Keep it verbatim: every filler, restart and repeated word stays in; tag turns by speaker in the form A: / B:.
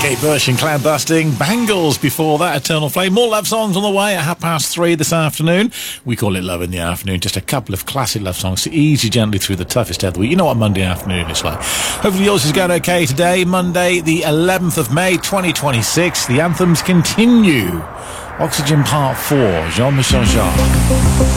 A: Kate Bush and Cloud Busting. Bangles before that, Eternal Flame. More love songs on the way at half past three this afternoon. We call it Love in the Afternoon. Just a couple of classic love songs to ease you gently through the toughest day of the week. You know what Monday afternoon is like. Hopefully yours is going okay today. Monday, the eleventh of May, twenty twenty-six. The anthems continue. Oxygen Part four, Jean-Michel Jarre.